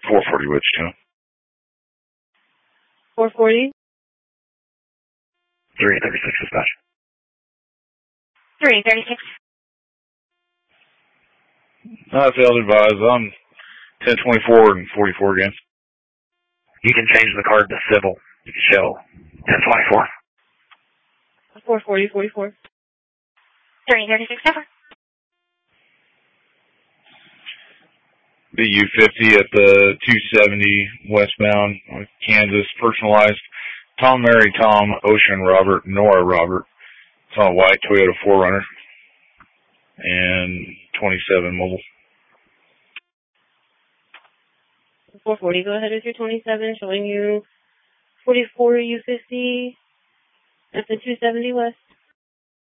440 Wichita. 440? 336 dispatch. 336. I failed advise. I'm 1024 and 44 again. You can change the card to civil. You can show 1024. 440, 44. 336, over. The U50 at the 270 westbound Kansas, personalized Tom, Mary, Tom, Ocean, Robert, Nora, Robert. It's on a white Toyota 4Runner and 27 mobile. 440, go ahead with your 27, showing you 44 U50 at the 270 west.